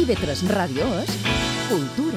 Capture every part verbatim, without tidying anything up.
I V tres Ràdio és cultura.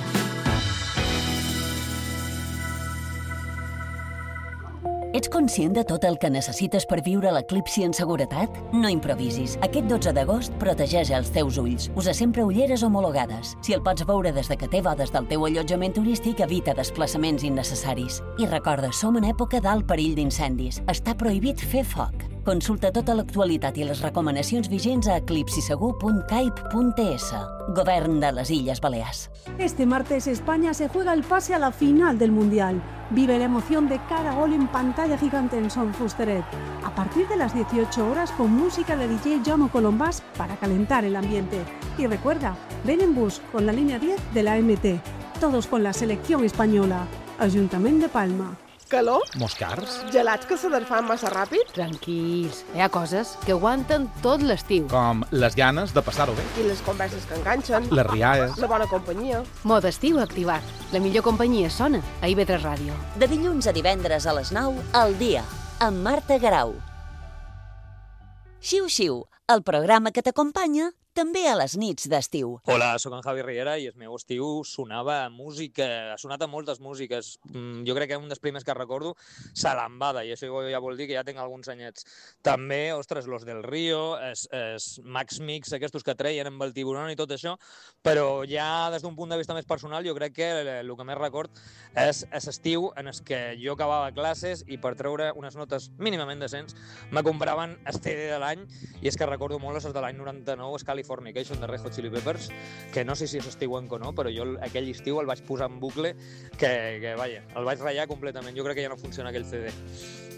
Ets conscient de tot el que necessites per viure l'eclipsi en seguretat? No improvisis. Aquest dotze d'agost protegeix els teus ulls. Usa sempre ulleres homologades. Si el pots veure des de que té bodes del teu allotjament turístic, evita desplaçaments innecessaris. I recorda, som en època d'alt perill d'incendis. Està prohibit fer foc. Consulta tota l'actualitat i les recomanacions vigents a eclipsisegur punt caip punt es. Govern de les Illes Balears. Este martes España se juega el pase a la final del Mundial. Vive la emoción de cada gol en pantalla gigante en Son Fusteret. A partir de las dieciocho horas con música de D J Jaume Colombás para calentar el ambiente. Y recuerda, ven en bus con la línea diez de la M T. Todos con la selección española. Ayuntamiento de Palma. Calor? Moscars? Gelats que se desfan massa ràpid? Tranquils, hi ha coses que aguanten tot l'estiu. Com les ganes de passar-ho bé. I les converses que enganxen. Les rialles. La bona companyia. Mode estiu activat. La millor companyia sona a I V tres Ràdio. De dilluns a divendres a les nou, al dia, amb Marta Garau. Xiu-xiu, el programa que t'acompanya també a les nits d'estiu. Hola, sóc en Javi Riera i el meu estiu sonava música, ha sonat a moltes músiques. Jo crec que un dels primers que recordo, Salambada, i això ja vol dir que ja tinc alguns anyets. També, ostres, Los del Río, es, es Max Mix, aquests que treien amb el tiburón i tot això, però ja des d'un punt de vista més personal jo crec que el que més record és l'estiu en el que jo acabava classes i per treure unes notes mínimament decents me compraven el C D de l'any i és que recordo molt les de l'any noranta-nou, Californication de Red Hot Chili Peppers, que no sé si és estiuenc o no, però jo aquell estiu el vaig posar en bucle que, que vaja, el vaig ratllar completament. Jo crec que ja no funciona aquell C D.